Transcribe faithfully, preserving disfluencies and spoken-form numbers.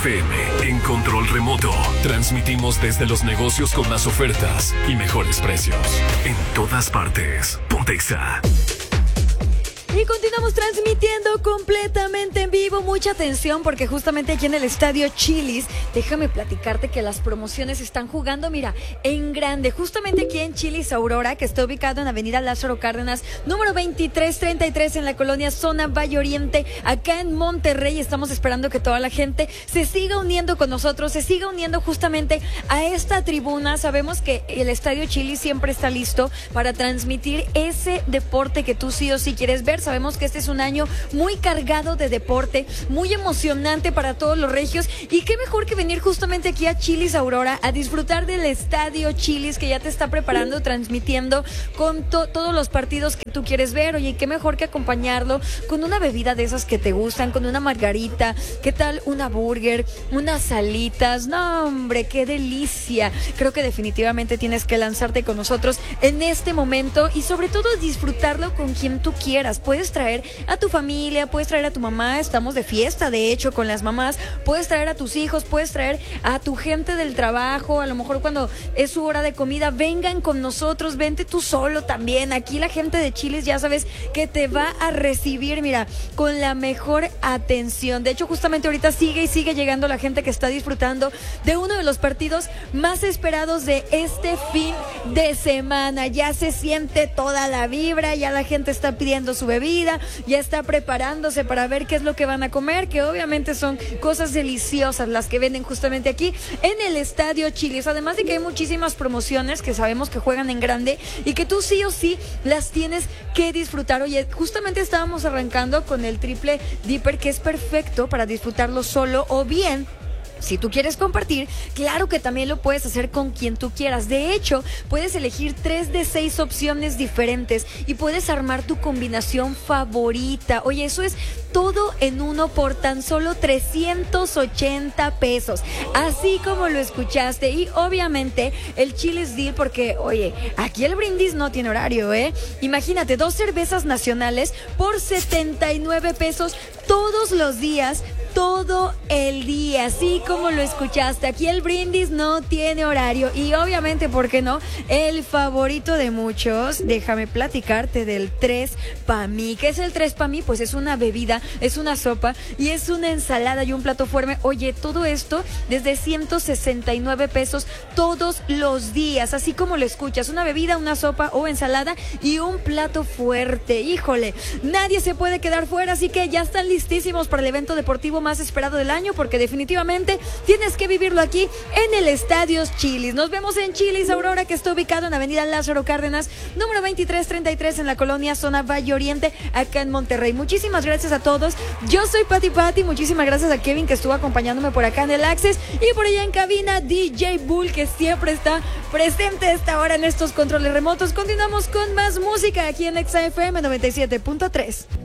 F M en control remoto. Transmitimos desde los negocios con más ofertas y mejores precios. En todas partes. Pontexa. Y continuamos transmitiendo completamente en vivo. Mucha atención porque justamente aquí en el Estadio Chili's, déjame platicarte que las promociones están jugando, mira, en grande. Justamente aquí en Chili's Aurora, que está ubicado en Avenida Lázaro Cárdenas, número veintitrés treinta y tres en la colonia Zona Valle Oriente, acá en Monterrey. Estamos esperando que toda la gente se siga uniendo con nosotros, se siga uniendo justamente a esta tribuna. Sabemos que el Estadio Chili's siempre está listo para transmitir ese deporte que tú sí o sí quieres ver. Sabemos que este es un año muy cargado de deporte, muy emocionante para todos los regios, y qué mejor que venir justamente aquí a Chili's Aurora a disfrutar del Estadio Chili's, que ya te está preparando, transmitiendo con to- todos los partidos que tú quieres ver. Oye, qué mejor que acompañarlo con una bebida de esas que te gustan, con una margarita, qué tal una burger, unas alitas. No, hombre, qué delicia. Creo que definitivamente tienes que lanzarte con nosotros en este momento y sobre todo disfrutarlo con quien tú quieras. Puedes traer a tu familia, puedes traer a tu mamá, estamos de fiesta de hecho con las mamás, puedes traer a tus hijos, puedes traer a tu gente del trabajo, a lo mejor cuando es su hora de comida, vengan con nosotros, vente tú solo también. Aquí la gente de Chili's ya sabes que te va a recibir, mira, con la mejor atención. De hecho, justamente ahorita sigue y sigue llegando la gente que está disfrutando de uno de los partidos más esperados de este fin de semana. Ya se siente toda la vibra, ya la gente está pidiendo su bebida, ya está preparándose para ver qué es lo que van a comer, que obviamente son cosas deliciosas las que venden justamente aquí en el Estadio Chili's. Además de que hay muchísimas promociones que sabemos que juegan en grande y que tú sí o sí las tienes que disfrutar. Oye, justamente estábamos arrancando con el triple dipper, que es perfecto para disfrutarlo solo o bien, si tú quieres compartir, claro que también lo puedes hacer con quien tú quieras. De hecho, puedes elegir tres de seis opciones diferentes y puedes armar tu combinación favorita. Oye, eso es todo en uno por tan solo trescientos ochenta pesos. Así como lo escuchaste. Y obviamente el Chili's Deal, porque, oye, aquí el brindis no tiene horario, ¿eh? Imagínate, dos cervezas nacionales por setenta y nueve pesos todos los días, todo el día, así como lo escuchaste. Aquí el brindis no tiene horario y obviamente, ¿por qué no? El favorito de muchos, déjame platicarte del tres pa' mí. ¿Qué es el tres pa' mí? Pues es una bebida, es una sopa y es una ensalada y un plato fuerte. Oye, todo esto desde ciento sesenta y nueve pesos todos los días, así como lo escuchas, una bebida, una sopa o ensalada y un plato fuerte. Híjole, nadie se puede quedar fuera, así que ya están listísimos para el evento deportivo más esperado del año, porque definitivamente tienes que vivirlo aquí en el Estadio Chili's. Nos vemos en Chili's Aurora, que está ubicado en Avenida Lázaro Cárdenas, número veintitrés treinta y tres en la colonia Zona Valle Oriente, acá en Monterrey. Muchísimas gracias a todos. Yo soy Pati Pati, muchísimas gracias a Kevin, que estuvo acompañándome por acá en el Access, y por allá en cabina D J Bull, que siempre está presente a esta hora en estos controles remotos. Continuamos con más música aquí en Exa F M noventa y siete punto tres.